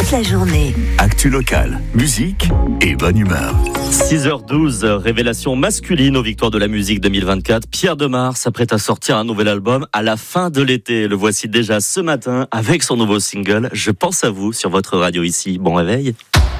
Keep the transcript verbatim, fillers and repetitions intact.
toute la journée. Actu locale, musique et bonne humeur. six heures douze, révélation masculine aux Victoires de la musique deux mille vingt-quatre. Pierre Demar s'apprête à sortir un nouvel album à la fin de l'été. Le voici déjà ce matin avec son nouveau single « Je pense à vous » sur votre radio ici. Bon réveil.